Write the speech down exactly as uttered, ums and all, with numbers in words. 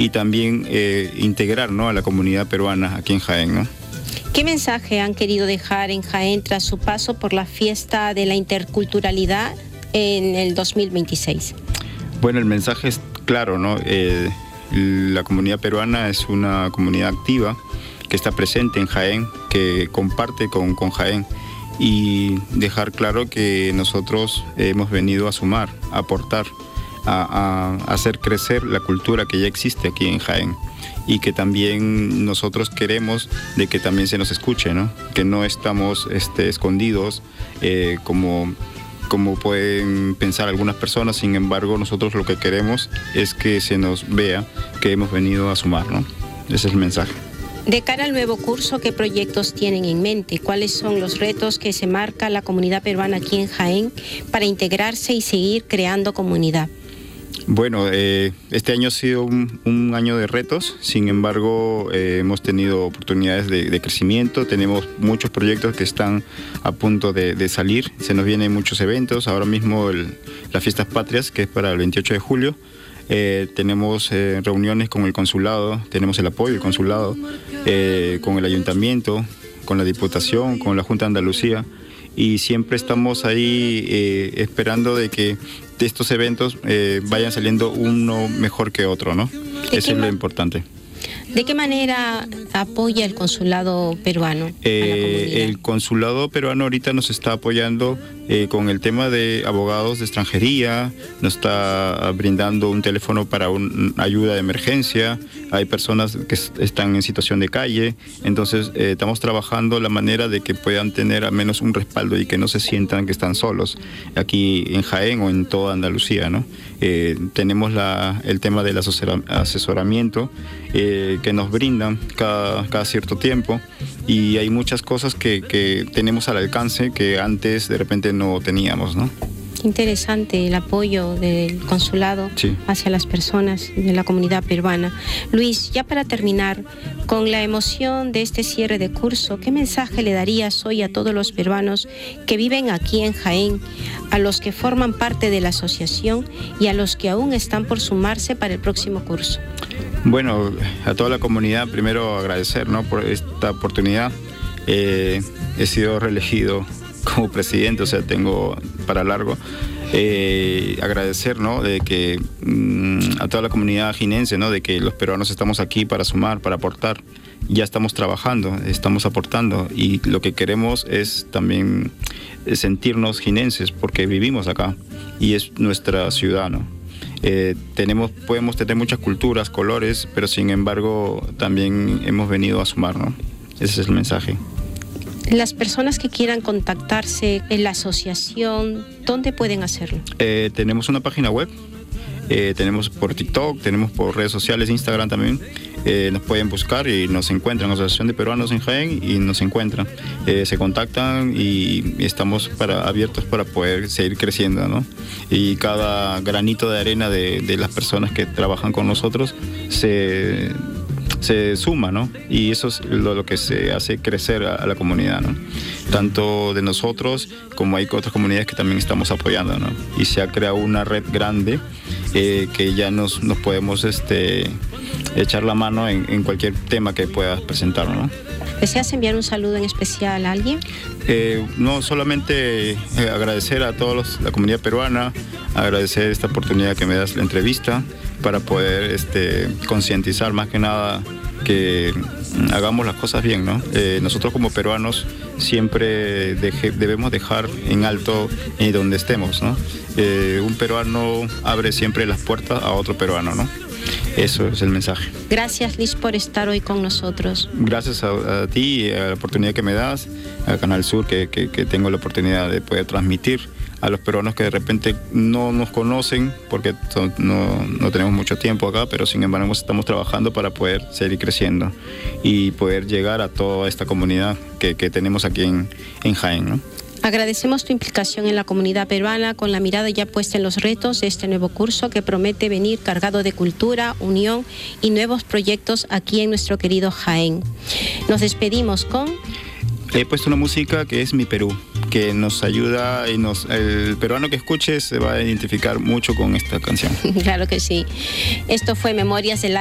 y también eh, integrar, ¿no?, a la comunidad peruana aquí en Jaén, ¿no? ¿Qué mensaje han querido dejar en Jaén tras su paso por la fiesta de la interculturalidad en el dos mil veintiséis? Bueno, el mensaje es claro, ¿no? Eh, la comunidad peruana es una comunidad activa que está presente en Jaén, que comparte con, con Jaén, y dejar claro que nosotros hemos venido a sumar, a aportar, a, a hacer crecer la cultura que ya existe aquí en Jaén, y que también nosotros queremos de que también se nos escuche, ¿no? Que no estamos este, escondidos eh, como, como pueden pensar algunas personas. Sin embargo, nosotros lo que queremos es que se nos vea que hemos venido a sumar, ¿no? Ese es el mensaje. De cara al nuevo curso, ¿qué proyectos tienen en mente? ¿Cuáles son los retos que se marca la comunidad peruana aquí en Jaén para integrarse y seguir creando comunidad? Bueno, eh, este año ha sido un, un año de retos. Sin embargo, eh, hemos tenido oportunidades de, de crecimiento. Tenemos muchos proyectos que están a punto de, de salir. Se nos vienen muchos eventos. Ahora mismo el, las Fiestas Patrias, que es para el veintiocho de julio. Eh, tenemos eh, reuniones con el consulado, tenemos el apoyo del consulado, eh, con el ayuntamiento, con la Diputación, con la Junta de Andalucía, y siempre estamos ahí eh, esperando de que de estos eventos eh, vayan saliendo uno mejor que otro, ¿no? Eso es lo importante. ¿De qué manera apoya el consulado peruano eh, a la comunidad? El consulado peruano ahorita nos está apoyando eh, con el tema de abogados de extranjería, nos está brindando un teléfono para una ayuda de emergencia. Hay personas que están en situación de calle, entonces eh, estamos trabajando la manera de que puedan tener al menos un respaldo y que no se sientan que están solos aquí en Jaén o en toda Andalucía, ¿no? Eh, tenemos la, el tema del asesoramiento eh, que nos brindan cada, cada cierto tiempo, y hay muchas cosas que, que tenemos al alcance que antes de repente no teníamos, ¿no? Interesante el apoyo del consulado sí. hacia las personas de la comunidad peruana. Luis, ya para terminar, con la emoción de este cierre de curso, ¿qué mensaje le darías hoy a todos los peruanos que viven aquí en Jaén, a los que forman parte de la asociación y a los que aún están por sumarse para el próximo curso? Bueno, a toda la comunidad primero agradecer, ¿no?, por esta oportunidad. Eh, he sido reelegido como presidente, o sea, tengo para largo. Eh, agradecer, ¿no?, de que mmm, a toda la comunidad jinense, ¿no?, de que los peruanos estamos aquí para sumar, para aportar. Ya estamos trabajando, estamos aportando, y lo que queremos es también sentirnos jinenses porque vivimos acá y es nuestra ciudad, ¿no? Eh, tenemos, podemos tener muchas culturas, colores, pero sin embargo también hemos venido a sumar, ¿no? Ese es el mensaje. Las personas que quieran contactarse en la asociación, ¿dónde pueden hacerlo? Eh, tenemos una página web, eh, tenemos por TikTok, tenemos por redes sociales, Instagram también. Eh, nos pueden buscar y nos encuentran, Asociación de Peruanos en Jaén, y nos encuentran. Eh, se contactan y estamos para, abiertos para poder seguir creciendo, ¿no? Y cada granito de arena de, de las personas que trabajan con nosotros se... se suma, ¿no? Y eso es lo, lo que se hace crecer a, a la comunidad, ¿no? Tanto de nosotros como hay otras comunidades que también estamos apoyando, ¿no? Y se ha creado una red grande eh, que ya nos, nos podemos este, echar la mano en, en cualquier tema que puedas presentar, ¿no? ¿Deseas enviar un saludo en especial a alguien? Eh, no, solamente eh, agradecer a toda la comunidad peruana, agradecer esta oportunidad que me das la entrevista para poder este, concientizar más que nada que hagamos las cosas bien, ¿no? Eh, nosotros como peruanos siempre deje, debemos dejar en alto eh, donde estemos, ¿no? Eh, un peruano abre siempre las puertas a otro peruano, ¿no? Eso es el mensaje. Gracias, Liz, por estar hoy con nosotros. Gracias a, a ti y a la oportunidad que me das, a Canal Sur, que, que, que tengo la oportunidad de poder transmitir a los peruanos que de repente no nos conocen, porque son, no, no tenemos mucho tiempo acá, pero sin embargo estamos trabajando para poder seguir creciendo y poder llegar a toda esta comunidad que, que tenemos aquí en, en Jaén, ¿no? Agradecemos tu implicación en la comunidad peruana, con la mirada ya puesta en los retos de este nuevo curso que promete venir cargado de cultura, unión y nuevos proyectos aquí en nuestro querido Jaén. Nos despedimos con... He puesto una música que es Mi Perú, que nos ayuda y nos, el peruano que escuche se va a identificar mucho con esta canción. Claro que sí. Esto fue Memorias del